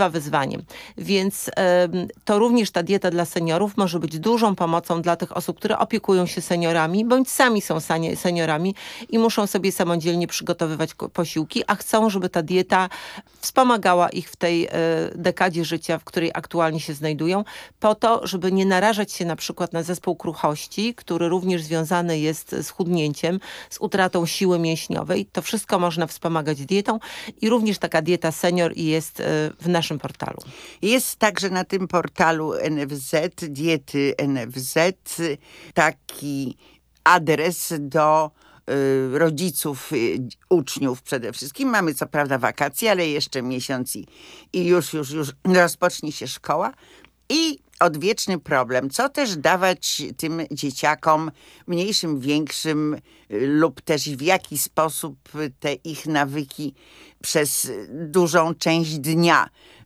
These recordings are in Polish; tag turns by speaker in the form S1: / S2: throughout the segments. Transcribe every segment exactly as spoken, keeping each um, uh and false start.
S1: wyzwaniem. Więc to również ta dieta dla seniorów może być dużą pomocą dla tych osób, które opiekują się seniorami, bądź sami są seniorami i muszą sobie samodzielnie przygotowywać posiłki, a chcą, żeby ta dieta wspomagała ich w tej dekadzie życia, w której aktualnie się znajdują, po to, żeby nie narażać się na przykład na zespół kruchości, który również związany jest z chudnięciem, z utratą siły mięśniowej. To wszystko można wspomagać dietą i również taka dieta senior jest w naszym portalu.
S2: Jest także na tym portalu N F Z, diety N F Z, taki adres do y, rodziców, y, uczniów przede wszystkim. Mamy co prawda wakacje, ale jeszcze miesiąc i, i już, już, już rozpocznie się szkoła. I odwieczny problem, co też dawać tym dzieciakom mniejszym, większym lub też w jaki sposób te ich nawyki przez dużą część dnia,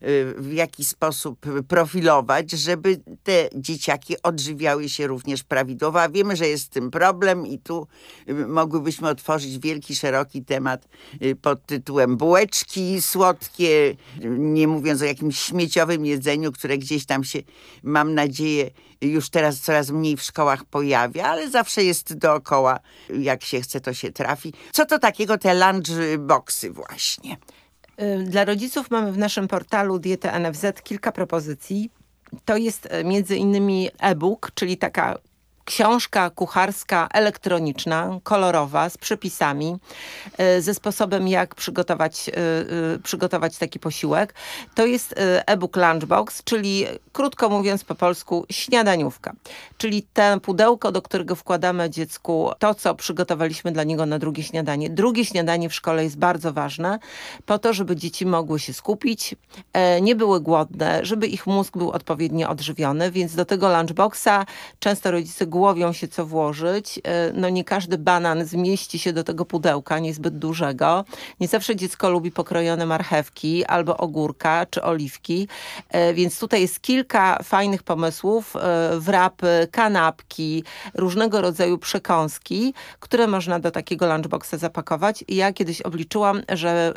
S2: w jaki sposób profilować, żeby te dzieciaki odżywiały się również prawidłowo. A wiemy, że jest z tym problem i tu mogłybyśmy otworzyć wielki, szeroki temat pod tytułem bułeczki słodkie, nie mówiąc o jakimś śmieciowym jedzeniu, które gdzieś tam się, mam nadzieję, już teraz coraz mniej w szkołach pojawia, ale zawsze jest dookoła. Jak się chce, to się trafi. Co to takiego te lunchboxy właśnie?
S1: Dla rodziców mamy w naszym portalu Dietę N F Z kilka propozycji. To jest między innymi e-book, czyli taka książka kucharska elektroniczna, kolorowa, z przepisami, ze sposobem, jak przygotować, przygotować taki posiłek. To jest e-book Lunchbox, czyli krótko mówiąc po polsku śniadaniówka. Czyli to pudełko, do którego wkładamy dziecku to, co przygotowaliśmy dla niego na drugie śniadanie. Drugie śniadanie w szkole jest bardzo ważne, po to, żeby dzieci mogły się skupić, nie były głodne, żeby ich mózg był odpowiednio odżywiony, więc do tego lunchboxa często rodzice głowią się, co włożyć. No nie każdy banan zmieści się do tego pudełka, niezbyt dużego. Nie zawsze dziecko lubi pokrojone marchewki albo ogórka czy oliwki, więc tutaj jest kilka fajnych pomysłów, wrapy, kanapki, różnego rodzaju przekąski, które można do takiego lunchboxa zapakować. I ja kiedyś obliczyłam, że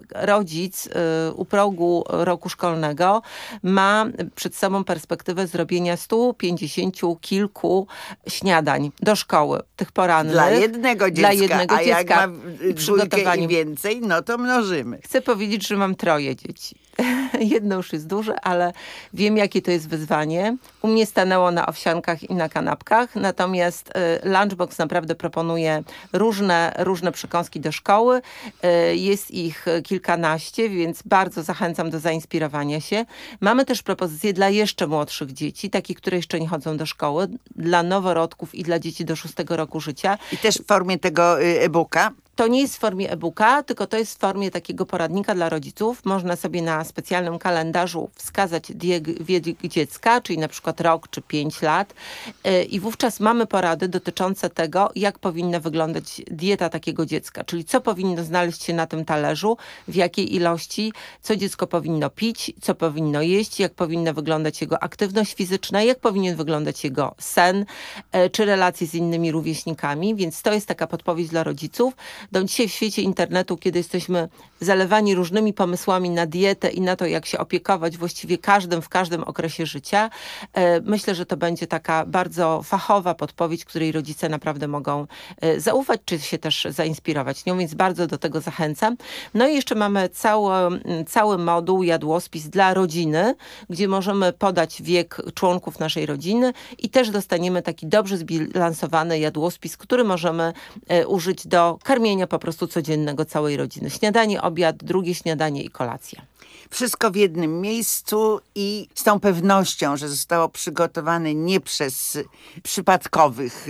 S1: rodzic u progu roku szkolnego ma przed sobą perspektywę zrobienia stu pięćdziesięciu kilku śniadań do szkoły, tych porannych.
S2: Dla jednego dziecka,
S1: dla jednego
S2: a
S1: dziecka,
S2: jak ma dwójkę i więcej, no to mnożymy.
S1: Chcę powiedzieć, że mam troje dzieci. Jedno już jest duże, ale wiem, jakie to jest wyzwanie. U mnie stanęło na owsiankach i na kanapkach, natomiast y, Lunchbox naprawdę proponuje różne, różne przekąski do szkoły. Y, jest ich kilkanaście, więc bardzo zachęcam do zainspirowania się. Mamy też propozycje dla jeszcze młodszych dzieci, takich, które jeszcze nie chodzą do szkoły, dla noworodków i dla dzieci do szóstego roku życia.
S2: I też w formie tego e-booka?
S1: To nie jest w formie e-booka, tylko to jest w formie takiego poradnika dla rodziców. Można sobie na specjalnym kalendarzu wskazać wiek dziecka, czyli na przykład rok czy pięć lat. I wówczas mamy porady dotyczące tego, jak powinna wyglądać dieta takiego dziecka. Czyli co powinno znaleźć się na tym talerzu, w jakiej ilości, co dziecko powinno pić, co powinno jeść, jak powinna wyglądać jego aktywność fizyczna, jak powinien wyglądać jego sen, czy relacje z innymi rówieśnikami. Więc to jest taka podpowiedź dla rodziców. Do dzisiaj w świecie internetu, kiedy jesteśmy zalewani różnymi pomysłami na dietę i na to, jak się opiekować właściwie każdym w każdym okresie życia, myślę, że to będzie taka bardzo fachowa podpowiedź, której rodzice naprawdę mogą zaufać, czy się też zainspirować nią, więc bardzo do tego zachęcam. No i jeszcze mamy cały, cały moduł jadłospis dla rodziny, gdzie możemy podać wiek członków naszej rodziny i też dostaniemy taki dobrze zbilansowany jadłospis, który możemy użyć do karmienia po prostu codziennego całej rodziny. Śniadanie, obiad, drugie śniadanie i kolacja.
S2: Wszystko w jednym miejscu i z tą pewnością, że zostało przygotowane nie przez przypadkowych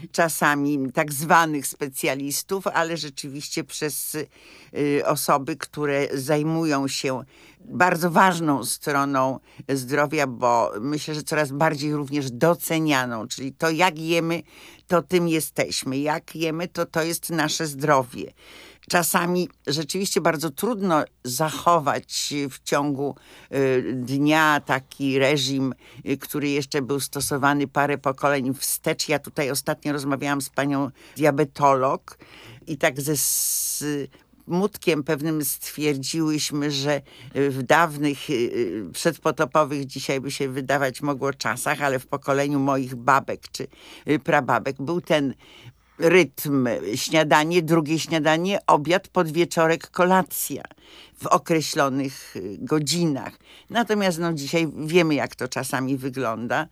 S2: czasami tak zwanych specjalistów, ale rzeczywiście przez y, osoby, które zajmują się bardzo ważną stroną zdrowia, bo myślę, że coraz bardziej również docenianą, czyli to jak jemy, to tym jesteśmy. Jak jemy, to to jest nasze zdrowie. Czasami rzeczywiście bardzo trudno zachować w ciągu y, dnia taki reżim, y, który jeszcze był stosowany parę pokoleń wstecz. Ja tutaj ostatnio rozmawiałam z panią diabetolog i tak ze z smutkiem pewnym stwierdziłyśmy, że w dawnych, y, przedpotopowych, dzisiaj by się wydawać mogło czasach, ale w pokoleniu moich babek czy y, prababek był ten rytm: śniadanie, drugie śniadanie, obiad, podwieczorek, kolacja w określonych y, godzinach. Natomiast no, dzisiaj wiemy, jak to czasami wygląda,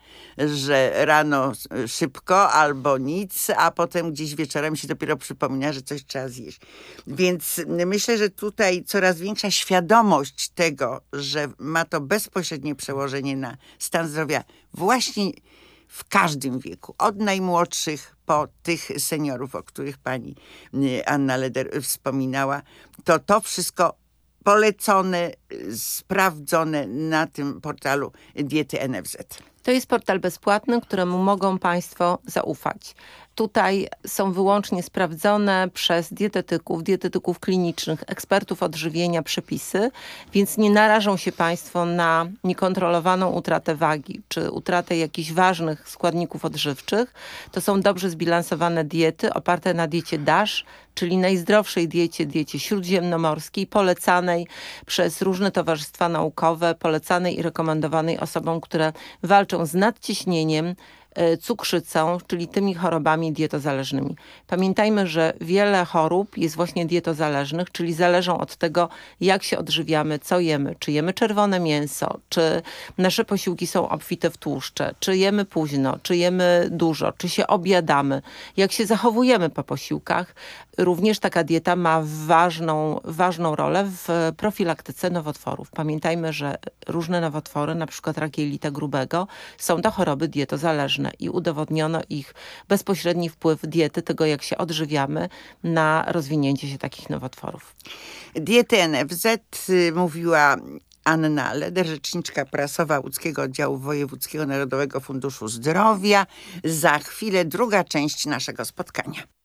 S2: że rano y, szybko albo nic, a potem gdzieś wieczorem się dopiero przypomina, że coś trzeba zjeść. Więc y, myślę, że tutaj coraz większa świadomość tego, że ma to bezpośrednie przełożenie na stan zdrowia właśnie w każdym wieku, od najmłodszych po tych seniorów, o których pani y, Anna Leder wspominała, to to wszystko polecone, y, sprawdzone na tym portalu Diety N F Z.
S1: To jest portal bezpłatny, któremu mogą państwo zaufać. Tutaj są wyłącznie sprawdzone przez dietetyków, dietetyków klinicznych, ekspertów odżywienia przepisy, więc nie narażą się państwo na niekontrolowaną utratę wagi czy utratę jakichś ważnych składników odżywczych. To są dobrze zbilansowane diety oparte na diecie DASH, czyli najzdrowszej diecie, diecie śródziemnomorskiej, polecanej przez różne towarzystwa naukowe, polecanej i rekomendowanej osobom, które walczą z nadciśnieniem, cukrzycą, czyli tymi chorobami dietozależnymi. Pamiętajmy, że wiele chorób jest właśnie dietozależnych, czyli zależą od tego, jak się odżywiamy, co jemy. Czy jemy czerwone mięso, czy nasze posiłki są obfite w tłuszcze, czy jemy późno, czy jemy dużo, czy się obiadamy, jak się zachowujemy po posiłkach. Również taka dieta ma ważną, ważną rolę w profilaktyce nowotworów. Pamiętajmy, że różne nowotwory, na przykład rak jelita grubego, są to choroby dietozależne i udowodniono ich bezpośredni wpływ diety, tego jak się odżywiamy, na rozwinięcie się takich nowotworów.
S2: Diety N F Z mówiła Anna Leder, rzeczniczka prasowa łódzkiego oddziału Wojewódzkiego Narodowego Funduszu Zdrowia. Za chwilę druga część naszego spotkania.